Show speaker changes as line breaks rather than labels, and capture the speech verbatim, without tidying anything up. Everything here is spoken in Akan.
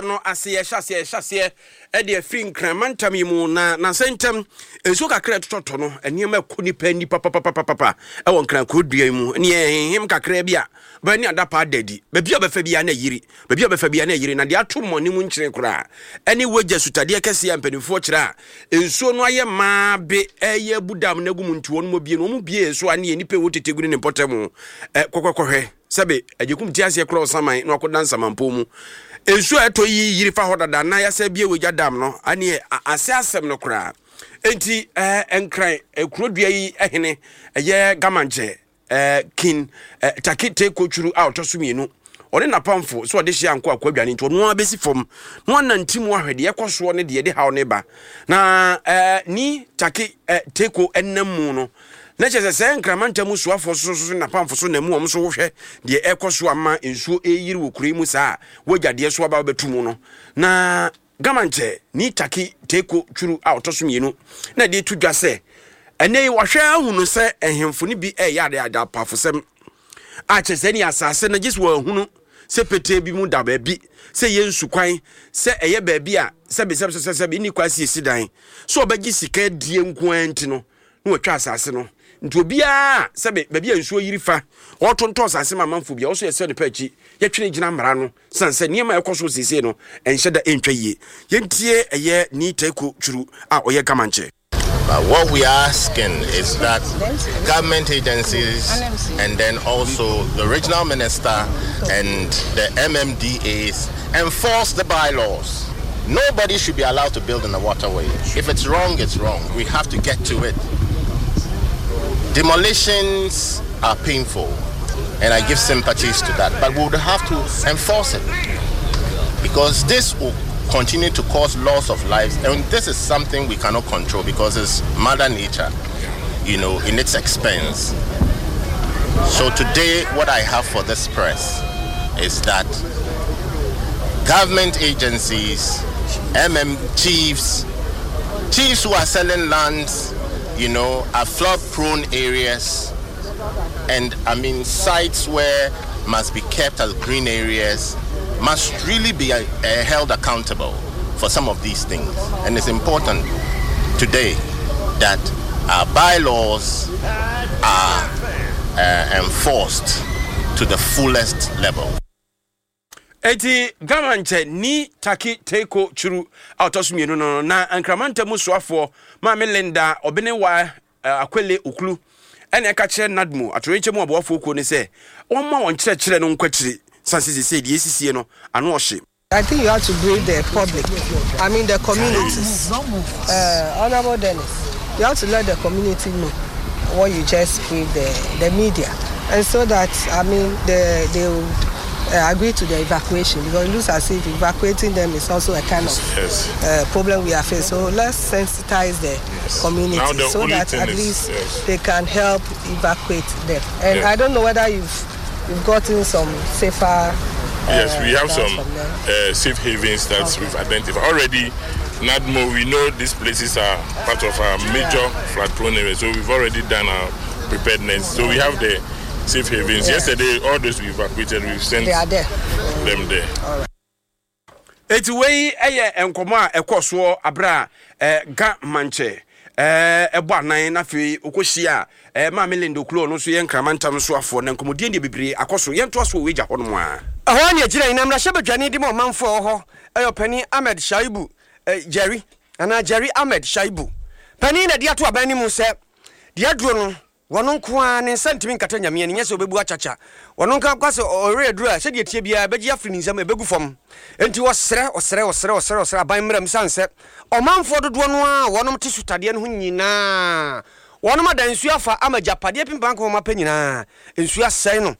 no ase hyase hyase e de afiri nkramantam yi mu na na sentam enso kakra tototo no eniema akoni pa ni papa papa papa e won kran kodua yi mu ne him kakra bia ba ni adapa dadi ba bia ba fa bia na yiri ba bia ba fa bia na yiri na de ato mo ni mu nkyere kura eni wagya sutade kese ya mpanifo kyera enso no aye ma be eye budam na gum ntuo no mo bie no mo bie enso ane ni pe wotetegu ne potamu e kokokохwe sabe ajekum tiase kura osaman no akodan samampo mu ensu eto yi yiri fa hodada na ya se bie wegya dam no ane ase asem no kura enti eh enkran ekrodua yi ehene eye gamanche eh kin eh, takite kochuru out osumienu one na pamfo so ode hia anko akwadwane nti ono abesi fom no anantimu ahwede yekoso ne de de hawo ne ba na eh ni taki eh, teko ennamu no na chese se nkramanta mu soafo so so na pamfo so na mu om so hwe de ekoso ama ensuo eyiri wokure mu saa wogade so aba betumu no na gamanche ni taki teko churu out osumienu na de tudwa se ene wahwe ahunu se ehemfo ni bi e yade ada pafosem a chese ni asase na gis wa hunu se pete bi mu da ba bi se yensu kwan se eye ba bi a se be se se se bi ni kwasi esidan so obagi sika die nkoanti no na watwa asase no nti obia se be ba bi ensuo yiri fa otonto asase mamanfo bia so yese ne pachi ye twene gina mara no sanse niema ekoso sese no enhye da entwa yie yentie eye ni teko churu a oye gamanche.
But what we are asking is that government agencies and then also the regional minister and the M M D As enforce the bylaws. Nobody should be allowed to build in the waterway. If it's wrong, it's wrong. We have to get to it. Demolitions are painful, and I give sympathies to that. But we would have to enforce it because this will continue to cause loss of lives, and this is something we cannot control because it's Mother Nature, you know, in its expense. So today, what I have for this press is that government agencies, M M chiefs, chiefs who are selling lands, you know, are flood-prone areas, and I mean sites where must be kept as green areas, must really be uh, held accountable for some of these things. And it's important today that our bylaws are uh, enforced to the fullest level.
Eti gamanche ni taki teko churu autosumienu no na ankramanta musuafo ma Melinda obene wa uh, akwele uklu ene eka kire nadmu atoreche mu aboafo ko ni se won ma won kire kire no nkwatiri sansi se di esisie no ano ohye.
I think you have to brief the public, I mean the communities. Uh, Honorable Dennis, you have to let the community know what you just briefed the, the media, and so that, I mean, the, they will uh, agree to the evacuation, because it looks as if evacuating them is also a kind of yes. uh, problem we are facing. So let's sensitize the yes. community the so that at is, least yes. they can help evacuate them. And yes. I don't know whether you've, you've gotten some safer...
Yes, we have some uh, safe havens that okay. we've identified. Already, Nadmo, we know these places are part of our major flood-prone areas, so we've already done our preparedness. So we have the safe havens. Yeah. Yesterday, all those we evacuated, we've sent they are there. them there. All right.
It's way a enkoma ekoswo abra ga manche eh ebo nan na fe okohia eh ma Melinda Oklo no so ye nkramantam so afo na nkomodie ndie bebre akoso ye nto aso weja hono a
ahwa ne agira ina mra hyebadwane di mo manfo ho ayo pani Ahmed Shaibu eh, Jerry ana Jerry Ahmed Shaibu pani na dia to abani mu se dia duro no wono nko a ne sentimi nkata nyame ne nyese obebu achacha wono nka kwase ore duro a se die tie bia beji afri nsam ebegu fam enti wo sere wo sere wo sere wo sere wo sere aban mram sanse o manfo dodo no a wono mte sutade no ho nyina wono madansu afa amajapade pimpan ko mapa nyina ensu asai no